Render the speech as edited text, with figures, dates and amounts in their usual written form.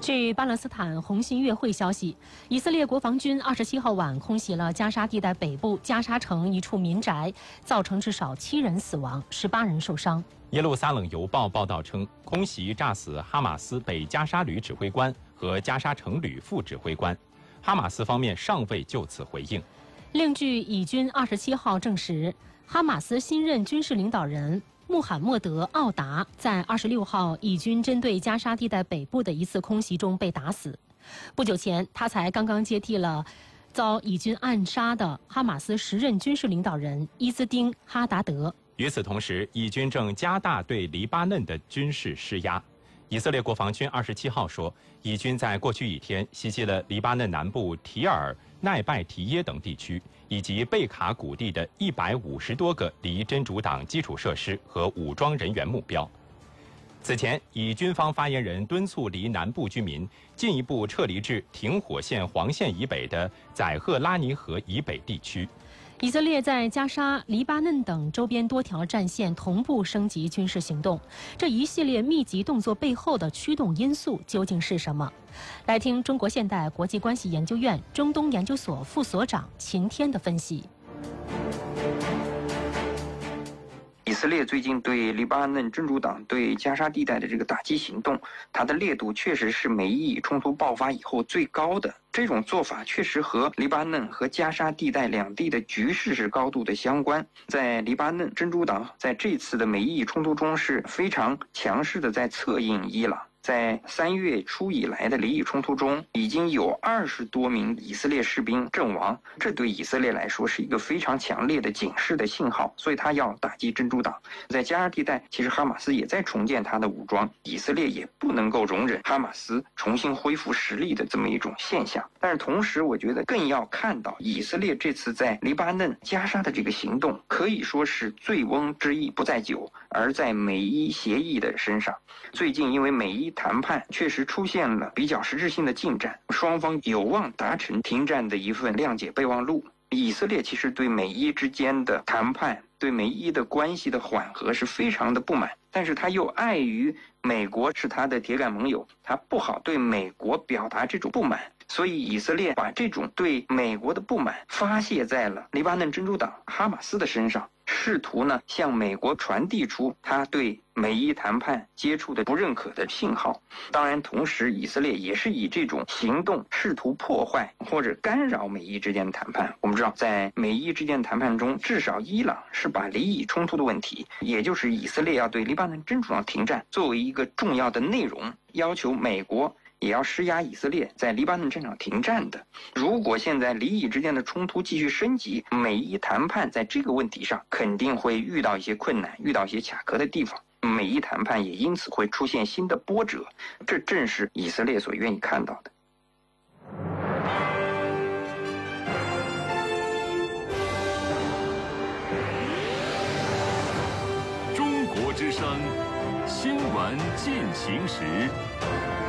据巴勒斯坦红新月会消息，以色列国防军27号晚空袭了加沙地带北部加沙城一处民宅，造成至少7人死亡，18人受伤。 耶路撒冷邮报报道称，空袭炸死哈马斯北加沙旅指挥官和加沙城旅副指挥官，哈马斯方面尚未就此回应。 另据以军27号证实，哈马斯新任军事领导人穆罕默德·奥达在26号以军针对加沙地带北部的一次空袭中被打死。不久前，他才刚刚接替了遭以军暗杀的哈马斯时任军事领导人伊兹丁·哈达德。 与此同时，以军正加大对黎巴嫩的军事施压。以色列国防军27号说，以军在过去一天袭击了黎巴嫩南部提尔、奈拜提耶等地区，以及贝卡谷地的150多个离真主党基础设施和武装人员目标。此前，以军方发言人敦促离南部居民进一步撤离至停火线黄线以北的载赫拉尼河以北地区。 以色列在加沙、黎巴嫩等周边多条战线同步升级军事行动，这一系列密集动作背后的驱动因素究竟是什么？来听中国现代国际关系研究院中东研究所副所长秦天的分析。 以色列最近对黎巴嫩真主党对加沙地带的这个打击行动，它的烈度确实是美以冲突爆发以后最高的。这种做法确实和黎巴嫩和加沙地带两地的局势是高度的相关。在黎巴嫩，真主党在这次的美以冲突中是非常强势的在策应伊朗。在3月初以来的黎以冲突中，已经有20多名以色列士兵阵亡，这对以色列来说是一个非常强烈的警示的信号，所以他要打击真主党。在加沙地带，其实哈马斯也在重建他的武装，以色列也不能够容忍哈马斯重新恢复实力的这么一种现象。但是同时，我觉得更要看到以色列这次在黎巴嫩、加沙的这个行动，可以说是醉翁之意不在酒，而在美伊协议的身上。最近因为美伊谈判确实出现了比较实质性的进展，双方有望达成停战的一份谅解备忘录。以色列其实对美伊之间的谈判、对美伊的关系的缓和是非常的不满，但是他又碍于美国是他的铁杆盟友，他不好对美国表达这种不满，所以以色列把这种对美国的不满发泄在了黎巴嫩真主党哈马斯的身上，试图呢向美国传递出他对美伊谈判接触的不认可的信号。当然，同时以色列也是以这种行动试图破坏或者干扰美伊之间的谈判。我们知道，在美伊之间的谈判中，至少伊朗是把黎以冲突的问题，也就是以色列要对黎巴嫩真主党停战，作为一个重要的内容，要求美国也要施压以色列在黎巴嫩战场停战的。如果现在黎以之间的冲突继续升级，美伊谈判在这个问题上肯定会遇到一些困难，遇到一些卡壳的地方，美伊谈判也因此会出现新的波折，这正是以色列所愿意看到的。 中国之声，新闻进行时。